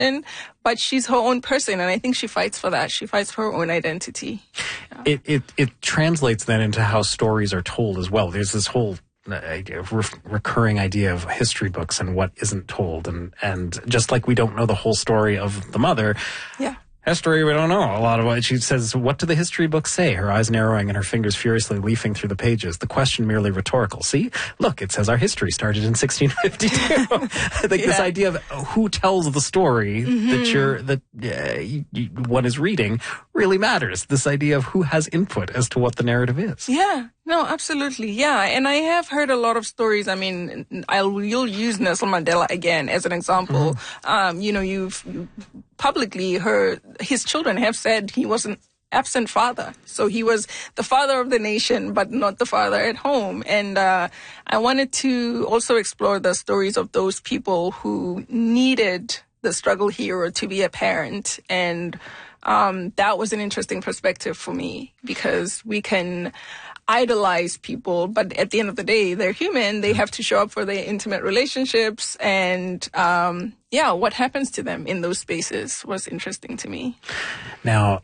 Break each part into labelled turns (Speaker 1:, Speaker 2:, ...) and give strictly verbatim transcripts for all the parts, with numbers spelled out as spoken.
Speaker 1: but she's her own person, and I think she fights for that. She fights for her own identity. Yeah.
Speaker 2: It, it, it translates then into how stories are told as well. There's this whole idea of re- recurring idea of history books and what isn't told. And, and just like we don't know the whole story of the mother.
Speaker 1: Yeah.
Speaker 2: History, we don't know a lot of what she says. What do the history books say? Her eyes narrowing and her fingers furiously leafing through the pages. The question merely rhetorical. See, look, it says our history started in sixteen fifty-two. Like yeah. This idea of who tells the story mm-hmm. that you're that uh, you, you, one is reading really matters. This idea of who has input as to what the narrative is.
Speaker 1: Yeah. No, absolutely. Yeah. And I have heard a lot of stories. I mean, I'll, you'll use Nelson Mandela again as an example. Mm-hmm. Um, you know, you've you publicly heard his children have said he was an absent father. So he was the father of the nation, but not the father at home. And uh, I wanted to also explore the stories of those people who needed the struggle hero to be a parent. And um, that was an interesting perspective for me, because we can idolize people, but at the end of the day, they're human. They have to show up for their intimate relationships, and um, yeah, what happens to them in those spaces was interesting to me.
Speaker 2: Now,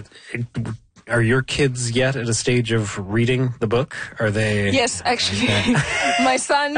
Speaker 2: are your kids yet at a stage of reading the book? Are they?
Speaker 1: Yes, actually. my son,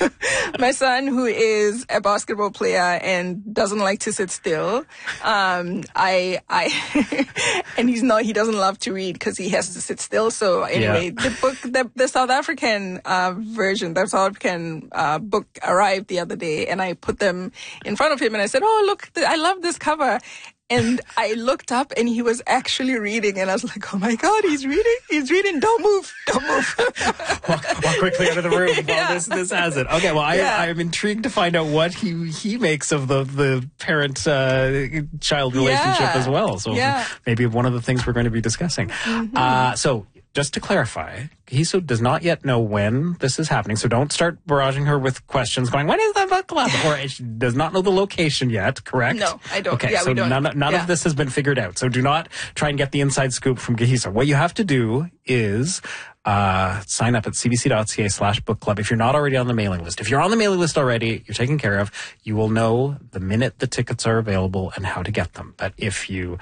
Speaker 1: my son, who is a basketball player and doesn't like to sit still, um, I, I, and he's not, he doesn't love to read because he has to sit still. So anyway, yeah. the book, the, the South African uh, version, the South African uh, book arrived the other day, and I put them in front of him, and I said, "Oh, look, I love this cover." And I looked up, and he was actually reading, and I was like, "Oh my God, he's reading! He's reading! Don't move! Don't move!"
Speaker 2: walk, walk quickly out of the room while
Speaker 1: yeah.
Speaker 2: this this has it. Okay, well, I yeah. I am intrigued to find out what he he makes of the the parent uh, child relationship
Speaker 1: yeah.
Speaker 2: as well. So
Speaker 1: yeah.
Speaker 2: maybe one of the things we're going to be discussing. Mm-hmm. Uh, so. Just to clarify, Kahiso does not yet know when this is happening, so don't start barraging her with questions going, when is the book club? Or she does not know the location yet, correct?
Speaker 1: No, I don't.
Speaker 2: Okay,
Speaker 1: yeah,
Speaker 2: so
Speaker 1: we don't.
Speaker 2: none, none
Speaker 1: yeah.
Speaker 2: of this has been figured out, so do not try and get the inside scoop from Kahiso. What you have to do is uh, sign up at cbc.ca slash book club if you're not already on the mailing list. If you're on the mailing list already, you're taken care of. You will know the minute the tickets are available and how to get them. But if you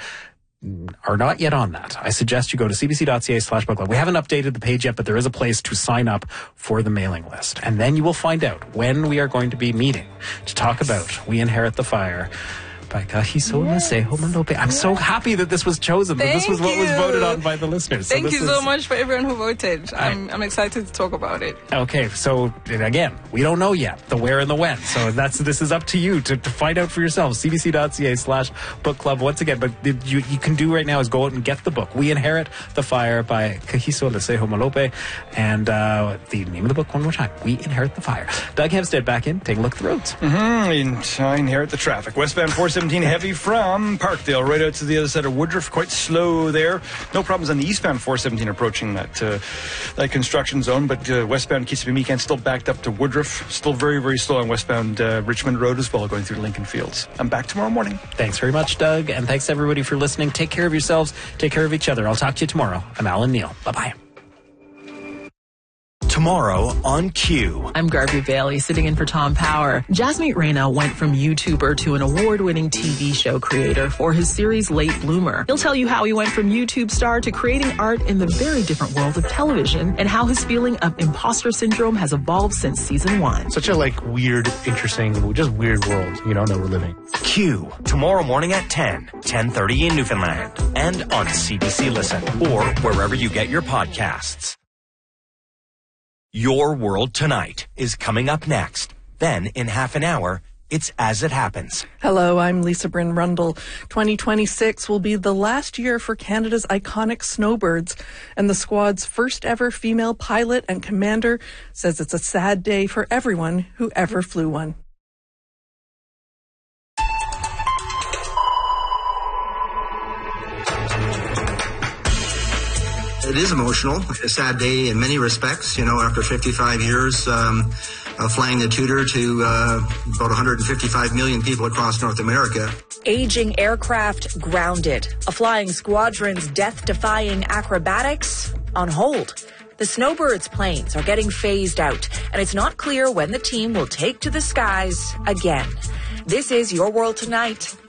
Speaker 2: are not yet on that, I suggest you go to cbc.ca slash book club. We haven't updated the page yet, but there is a place to sign up for the mailing list. And then you will find out when we are going to be meeting to talk about We Inherit the Fire by Kahiso Naseho Malope. I'm so happy that this was chosen, that
Speaker 1: Thank
Speaker 2: this was what
Speaker 1: you.
Speaker 2: was voted on by the listeners.
Speaker 1: Thank
Speaker 2: so
Speaker 1: you
Speaker 2: is,
Speaker 1: so much for everyone who voted. I'm, I, I'm excited to talk about it.
Speaker 2: Okay, so again, we don't know yet the where and the when. So that's this is up to you to, to find out for yourself. cbc.ca slash book club once again. But you, you can do right now is go out and get the book, We Inherit the Fire by Kahiso Naseho Malope. And uh, the name of the book one more time, We Inherit the Fire. Doug Hempstead back in, take a look at the roads.
Speaker 3: Mm-hmm. I inherit the traffic. Westbound four seventeen heavy from Parkdale right out to the other side of Woodruff. Quite slow there. No problems on the eastbound four seventeen approaching that uh, that construction zone, but uh, westbound Kissimmee Meekan still backed up to Woodruff. Still very, very slow on westbound uh, Richmond Road as well, going through Lincoln Fields. I'm back tomorrow morning.
Speaker 2: Thanks very much, Doug, and thanks everybody for listening. Take care of yourselves. Take care of each other. I'll talk to you tomorrow. I'm Alan Neal. Bye-bye.
Speaker 4: Tomorrow on Q.
Speaker 5: I'm Garvey Bailey, sitting in for Tom Power. Jasmeet Rana went from YouTuber to an award-winning T V show creator for his series Late Bloomer. He'll tell you how he went from YouTube star to creating art in the very different world of television, and how his feeling of imposter syndrome has evolved since season one.
Speaker 6: Such a like weird, interesting, just weird world, you know, that we're living.
Speaker 4: Q. Tomorrow morning at ten, ten thirty in Newfoundland, and on C B C Listen, or wherever you get your podcasts. Your World Tonight is coming up next. Then, in half an hour, it's As It Happens.
Speaker 7: Hello, I'm Lisa Bryn Rundle. twenty twenty-six will be the last year for Canada's iconic snowbirds, and the squad's first ever female pilot and commander says it's a sad day for everyone who ever flew one.
Speaker 8: It is emotional, a sad day in many respects. You know, after fifty-five years um, of flying the Tudor to uh, about one hundred fifty-five million people across North America.
Speaker 9: Aging aircraft grounded. A flying squadron's death-defying acrobatics on hold. The Snowbirds planes are getting phased out, and it's not clear when the team will take to the skies again. This is Your World Tonight.